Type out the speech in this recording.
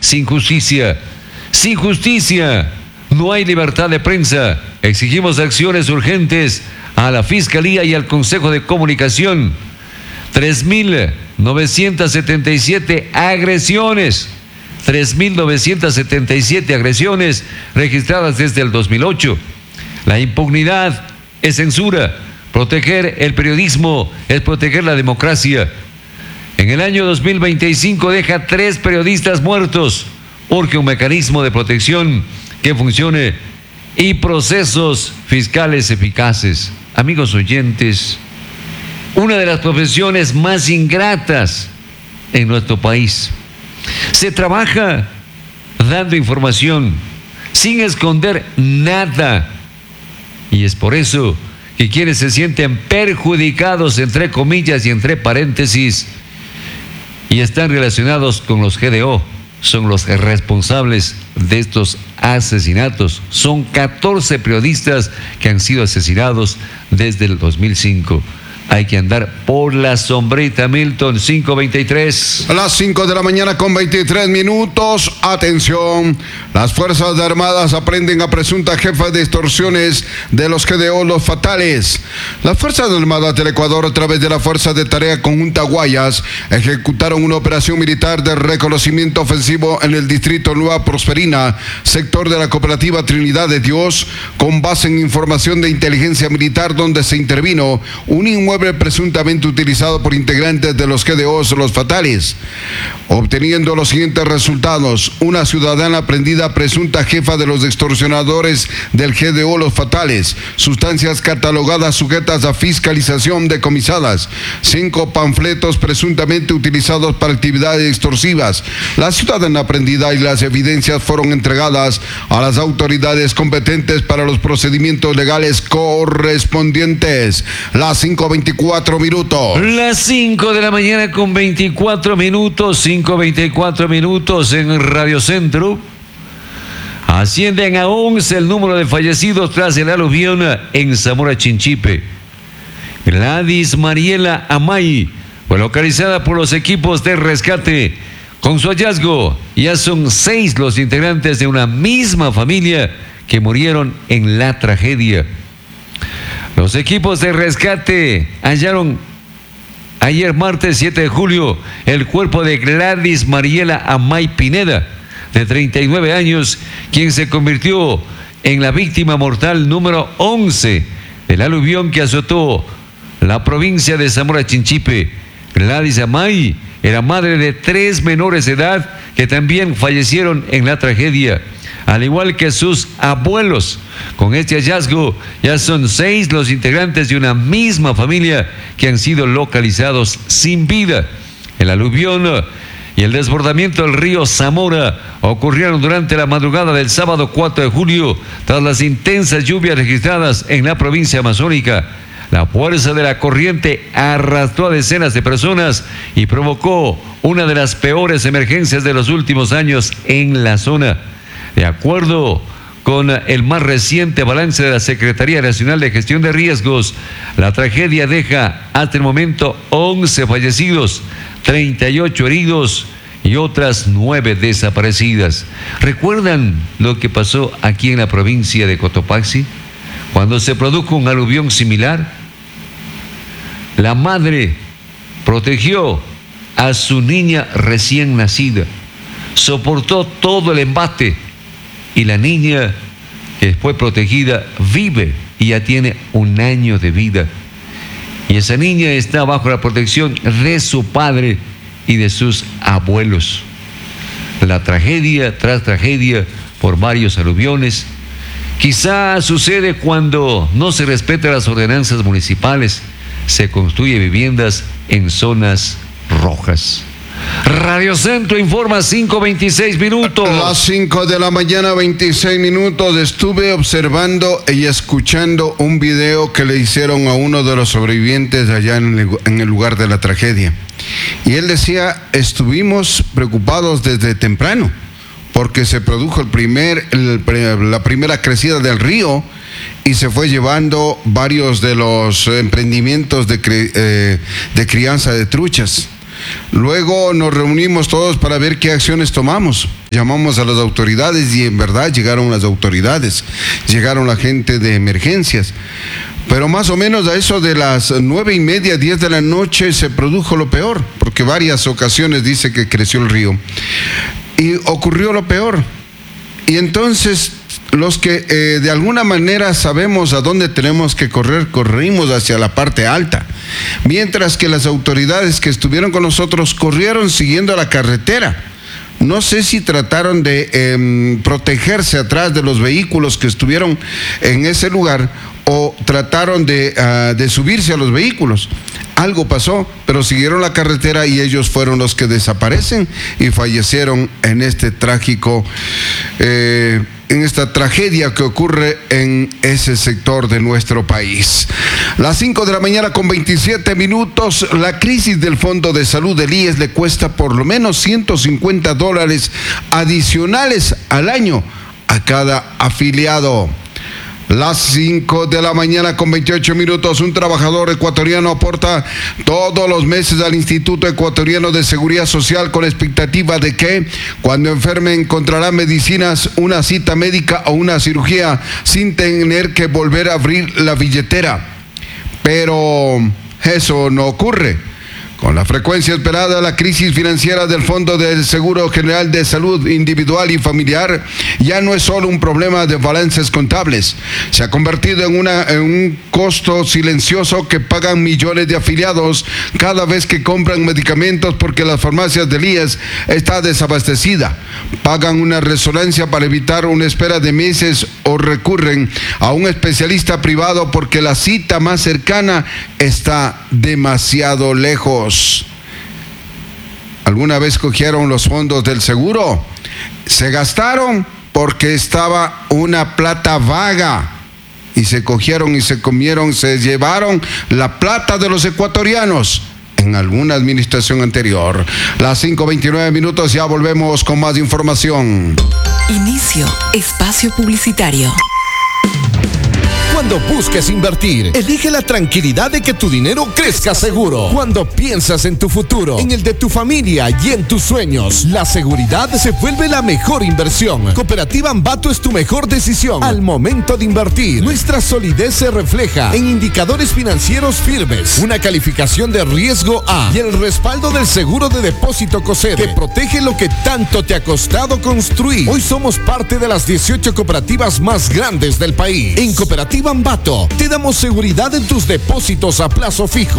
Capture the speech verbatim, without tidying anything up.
sin justicia. Sin justicia no hay libertad de prensa. Exigimos acciones urgentes a la Fiscalía y al Consejo de Comunicación. tres mil novecientas setenta y siete agresiones. tres mil novecientas setenta y siete agresiones registradas desde el dos mil ocho. La impunidad es censura. Proteger el periodismo es proteger la democracia. En el año dos mil veinticinco deja tres periodistas muertos. Urge un mecanismo de protección que funcione y procesos fiscales eficaces. Amigos oyentes, una de las profesiones más ingratas en nuestro país. Se trabaja dando información sin esconder nada. Y es por eso que quienes se sienten perjudicados, entre comillas y entre paréntesis, y están relacionados con los G D O, son los responsables de estos asesinatos. Son catorce periodistas que han sido asesinados desde el dos mil cinco. Hay que andar por la sombrita, Milton. Cinco veintitrés. A las cinco de la mañana con veintitrés minutos. Atención. Las Fuerzas Armadas aprenden a presunta jefa de extorsiones de los G D O, los fatales. Las Fuerzas Armadas del Ecuador, a través de la Fuerza de Tarea Conjunta Guayas, ejecutaron una operación militar de reconocimiento ofensivo en el distrito Nueva Prosperina, sector de la cooperativa Trinidad de Dios, con base en información de inteligencia militar, donde se intervino un inmueble presuntamente utilizado por integrantes de los G D O, los fatales, obteniendo los siguientes resultados. Una ciudadana aprendida, presunta jefa de los extorsionadores del G D O, los fatales. Sustancias catalogadas sujetas a fiscalización decomisadas. Cinco panfletos presuntamente utilizados para actividades extorsivas. La ciudadana aprendida y las evidencias fueron entregadas a las autoridades competentes para los procedimientos legales correspondientes. Las cinco veinticuatro minutos. Las cinco de la mañana con veinticuatro minutos. cinco veinticuatro minutos en Radio Centro. Ascienden a once el número de fallecidos tras el aluvión en Zamora Chinchipe. Gladys Mariela Amay fue localizada por los equipos de rescate. Con su hallazgo, ya son seis los integrantes de una misma familia que murieron en la tragedia. Los equipos de rescate hallaron ayer martes siete de julio el cuerpo de Gladys Mariela Amay Pineda, de treinta y nueve años, quien se convirtió en la víctima mortal número once del aluvión que azotó la provincia de Zamora Chinchipe. Gladys Amay era madre de tres menores de edad que también fallecieron en la tragedia, al igual que sus abuelos. Con este hallazgo ya son seis los integrantes de una misma familia que han sido localizados sin vida. El aluvión y el desbordamiento del río Zamora ocurrieron durante la madrugada del sábado cuatro de julio, tras las intensas lluvias registradas en la provincia amazónica. La fuerza de la corriente arrastró a decenas de personas y provocó una de las peores emergencias de los últimos años en la zona. De acuerdo con el más reciente balance de la Secretaría Nacional de Gestión de Riesgos, la tragedia deja hasta el momento once fallecidos, treinta y ocho heridos y otras nueve desaparecidas. ¿Recuerdan lo que pasó aquí en la provincia de Cotopaxi? Cuando se produjo un aluvión similar, la madre protegió a su niña recién nacida, soportó todo el embate, y la niña que fue protegida vive y ya tiene un año de vida. Y esa niña está bajo la protección de su padre y de sus abuelos. La tragedia tras tragedia por varios aluviones. Quizá sucede cuando no se respetan las ordenanzas municipales, se construyen viviendas en zonas rojas. Radio Centro informa, cinco veintiséis minutos. A las cinco de la mañana, veintiséis minutos. Estuve observando y escuchando un video que le hicieron a uno de los sobrevivientes allá en el, en el lugar de la tragedia. Y él decía, estuvimos preocupados desde temprano, porque se produjo el primer, el, la primera crecida del río y se fue llevando varios de los emprendimientos de, cri, eh, de crianza de truchas. Luego nos reunimos todos para ver qué acciones tomamos. Llamamos a las autoridades y en verdad llegaron las autoridades, llegaron la gente de emergencias. Pero más o menos a eso de las nueve y media, diez de la noche se produjo lo peor, porque varias ocasiones dice que creció el río. Y ocurrió lo peor. Y entonces los que eh, de alguna manera sabemos a dónde tenemos que correr, corrimos hacia la parte alta. Mientras que las autoridades que estuvieron con nosotros corrieron siguiendo la carretera. No sé si trataron de eh, protegerse atrás de los vehículos que estuvieron en ese lugar o trataron de, uh, de subirse a los vehículos. Algo pasó, pero siguieron la carretera y ellos fueron los que desaparecen y fallecieron en este trágico, eh, en esta tragedia que ocurre en ese sector de nuestro país. Las cinco de la mañana con veintisiete minutos, la crisis del Fondo de Salud del I E S le cuesta por lo menos ciento cincuenta dólares adicionales al año a cada afiliado. Las cinco de la mañana con veintiocho minutos, un trabajador ecuatoriano aporta todos los meses al Instituto Ecuatoriano de Seguridad Social con la expectativa de que cuando enferme encontrará medicinas, una cita médica o una cirugía sin tener que volver a abrir la billetera. Pero eso no ocurre. Con la frecuencia esperada, la crisis financiera del Fondo del Seguro General de Salud Individual y Familiar ya no es solo un problema de balances contables. Se ha convertido en, una, en un costo silencioso que pagan millones de afiliados cada vez que compran medicamentos porque las farmacias del I E S está desabastecida. Pagan una resonancia para evitar una espera de meses o recurren a un especialista privado porque la cita más cercana está demasiado lejos. ¿Alguna vez cogieron los fondos del seguro? Se gastaron porque estaba una plata vaga y se cogieron y se comieron, se llevaron la plata de los ecuatorianos en alguna administración anterior. Las cinco veintinueve minutos, ya volvemos con más información. Inicio espacio publicitario. Cuando busques invertir, elige la tranquilidad de que tu dinero crezca seguro. Cuando piensas en tu futuro, en el de tu familia y en tus sueños, la seguridad se vuelve la mejor inversión. Cooperativa Ambato es tu mejor decisión al momento de invertir. Nuestra solidez se refleja en indicadores financieros firmes, una calificación de riesgo A y el respaldo del seguro de depósito COSEDE que protege lo que tanto te ha costado construir. Hoy somos parte de las dieciocho cooperativas más grandes del país. En Cooperativa Ambato te damos seguridad en tus depósitos a plazo fijo.